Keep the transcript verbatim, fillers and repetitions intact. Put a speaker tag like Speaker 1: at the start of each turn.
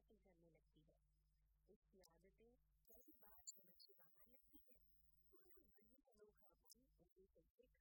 Speaker 1: हासिल करने लगती है। उसकी आदतें कई बार समझ से बाहर लगती है, मगर वही अनोखापन उसे सबसे